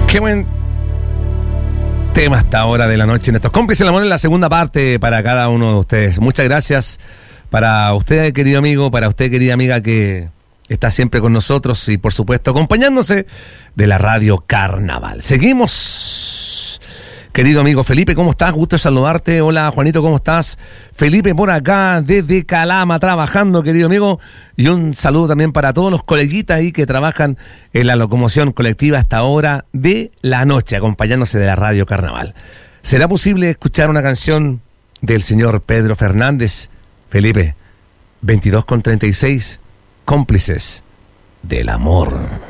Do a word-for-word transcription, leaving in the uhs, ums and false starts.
Qué buen tema hasta ahora de la noche en estos Cómplices del Amor, en la segunda parte para cada uno de ustedes. Muchas gracias para usted, querido amigo, para usted, querida amiga, que está siempre con nosotros y, por supuesto, acompañándose de la Radio Carnaval. Seguimos, querido amigo Felipe, ¿cómo estás? Gusto de saludarte. Hola, Juanito, ¿cómo estás? Felipe por acá, desde Calama, trabajando, querido amigo. Y un saludo también para todos los coleguitas ahí que trabajan en la locomoción colectiva a esta hora de la noche, acompañándose de la Radio Carnaval. ¿Será posible escuchar una canción del señor Pedro Fernández? Felipe, veintidós con treinta y seis, Cómplices del Amor.